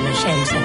Renaixença.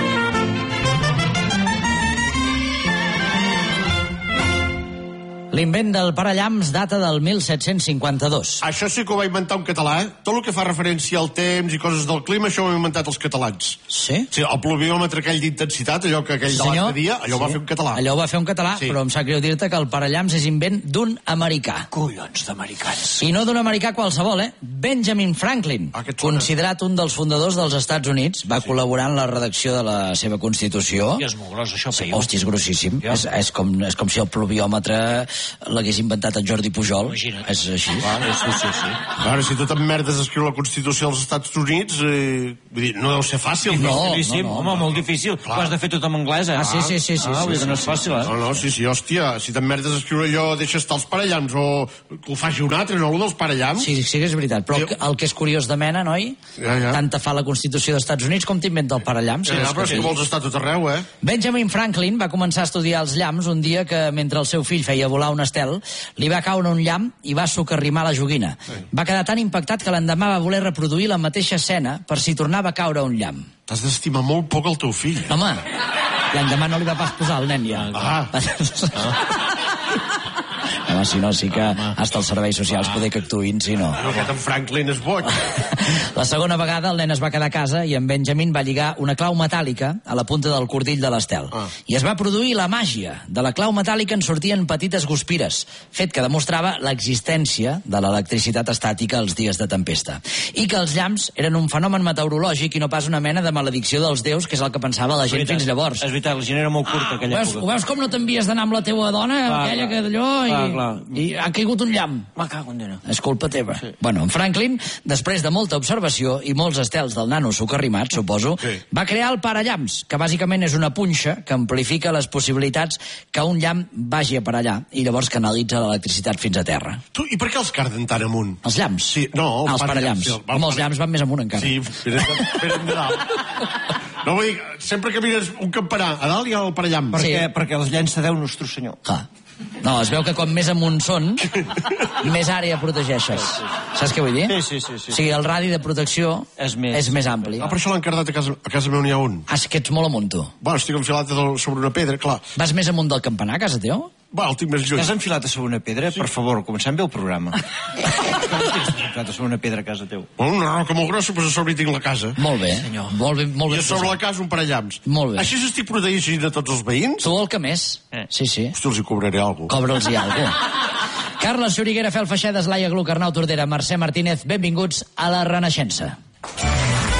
L'invent del parallamps data del 1752. Això sí que ho va inventar un català, eh? Tot el que fa referència al temps i coses del clima, això ho han inventat els catalans. Sí? Sí, el pluviòmetre aquell d'intensitat, allò que aquell de l'altre dia, allò ho va fer un català. Allò ho va fer un català, Sí. però em sap greu dir-te que el parallamps és invent d'un americà. Collons d'americans. I no d'un americà qualsevol, Benjamin Franklin, Aquest sona. considerat un dels fundadors dels Estats Units, va col·laborar en la redacció de la seva Constitució. I és molt gros, això, Peyu. Hòstia, és grossíssim. Ja. És com si el pluviòmetre l'hagués inventat el Jordi Pujol. Imagina't. És així. Sí. Ara, si tu t'emmerdes a escriure la Constitució dels Estats Units, vull dir, no deu ser fàcil. No. Home, molt difícil. Ho has de fer tot en anglès, eh? Sí. Vull dir que no és fàcil, eh? No, sí, hòstia, si t'emmerdes a escriure allò, deixa estar els parallamps, o que ho faci un altre, no, allò dels parallamps. Sí que és veritat, però el que és curiós de mena, noi, Ja. tant te fa la Constitució dels Estats Units com t'inventa el parallamps. Però és que vols estar a tot arreu, eh? Benjamin Franklin va començar a estudiar els llamps un dia que, mentre el seu fill feia volar un estel, li va caure un llamp i va socarrimar la joguina. Va quedar tan impactat que l'endemà va voler reproduir la mateixa escena per si tornava a caure un llamp. T'has d'estimar molt poc el teu fill. Home, l'endemà no li va pas posar el nen ja. Home, si no, sí que hasta els serveis socials poder que actuïn, si no. No, aquest en Franklin és boig. La segona vegada el nen es va quedar a casa i en Benjamin va lligar una clau metàl·lica a la punta del cordill de l'estel. I es va produir la màgia. De la clau metàl·lica en sortien petites guspires, fet que demostrava l'existència de l'electricitat estàtica als dies de tempesta. I que els llamps eren un fenomen meteorològic i no pas una mena de maledicció dels déus, que és el que pensava la gent fins llavors. És veritat, la gent era molt curta aquella època. Ho veus com no t'envies d'anar amb la teua dona, aquella que d'allò, i ha caigut un llamp? Me cago en Déu. És culpa teva. Sí. Bueno, en Franklin, després de molta observació i molts estels del nano socarrimat, suposo, va crear el parallamps, que bàsicament és una punxa que amplifica les possibilitats que un llamp vagi a per allà i llavors canalitza l'electricitat fins a terra. Tu, i per què els carden tan amunt? Els llamps? Sí, no, els parallamps. Home, els llamps van més amunt encara. Sí, espera't de dalt. No, vull dir, sempre que mires un campanar, a dalt hi ha el parallamp. Perquè els llença Déu nostre senyor. Clar. No, es veu que com més amunt són, més àrea protegeixes. Saps què vull dir? Sí. O sigui, el radi de protecció és més ampli. Per això l'han cardat a casa meu n'hi ha un. És que ets molt amunt, tu. Bueno, estic enfilat sobre una pedra, clar. Vas més amunt del campanar, a casa teu? Va, el tinc més lluny. T'has enfilat a sobre una pedra? Sí. Per favor, comencem bé el programa. T'has enfilat a sobre una pedra a casa teu? Una roca molt grossa, però a sobre hi tinc la casa. Molt bé, senyor. Molt ben I a sobre la casa un parallamps. Molt bé. Així estic protegint a tots els veïns? Tu el que més. Sí. Hosti, els hi cobraré alguna cosa. Cobra'ls-hi alguna cosa. Carles Xuriguera, Fel Feixedes, Laia Gluc, Arnau Tordera, Mercè Martínez, benvinguts a la Renaixença.